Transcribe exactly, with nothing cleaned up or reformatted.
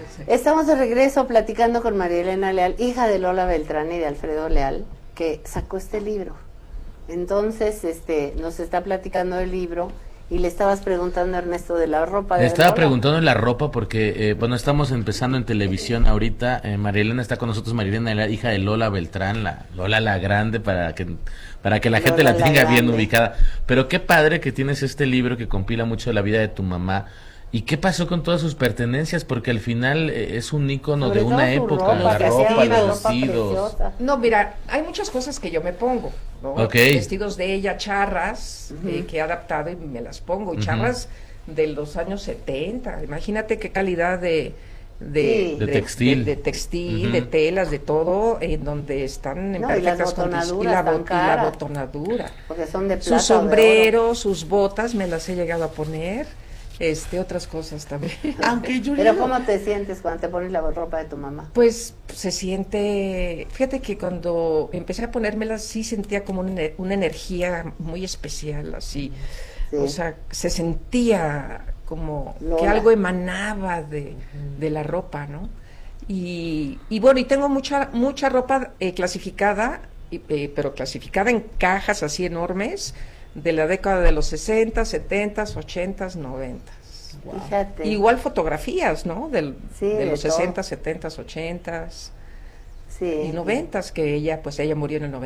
Estamos de regreso platicando con María Elena Leal, hija de Lola Beltrán y de Alfredo Leal, que sacó este libro. Entonces, este, nos está platicando el libro y le estabas preguntando a Ernesto de la ropa. Le de estaba Lola. preguntando en la ropa porque, eh, bueno, estamos empezando en televisión ahorita. Eh, María Elena está con nosotros, María Elena, la hija de Lola Beltrán, la Lola la Grande, para que para que la Lola gente la la tenga bien Grande. ubicada. Pero qué padre que tienes este libro que compila mucho de la vida de tu mamá. ¿Y qué pasó con todas sus pertenencias? Porque al final eh, es un ícono Sobre de todo una su época, ropa, la que hacía ropa, una los ropa vestidos. preciosa. No, mira, hay muchas cosas que yo me pongo, ¿no? Ok. Vestidos de ella, charras, Ujú. eh, que he adaptado y me las pongo, y Ujú. charras de los años setenta, imagínate qué calidad de... De, Sí. De textil. de, de textil, Ujú. de telas, de todo, en donde están en No, y las perfectas condiciones. Y botonaduras la, tan bot- y la caras. botonadura. Porque son de plata. Sus sombreros, sus botas, me las he llegado a poner, este, otras cosas también. Aunque yo Pero digo- ¿cómo te sientes cuando te pones la ropa de tu mamá? Pues se siente, fíjate que cuando empecé a ponérmelas sí sentía como una, ener- una energía muy especial, así, Sí. o sea, se sentía como que Lola. algo emanaba de, de la ropa, ¿no? Y, y bueno, y tengo mucha mucha ropa eh, clasificada, y, eh, pero clasificada en cajas así enormes, de la década de los sesenta, setenta, ochenta, noventa. Fíjate. Igual fotografías, ¿no? Del, Sí, de de los todo. sesenta, setenta, ochenta Sí. y noventas, que ella, pues ella murió en el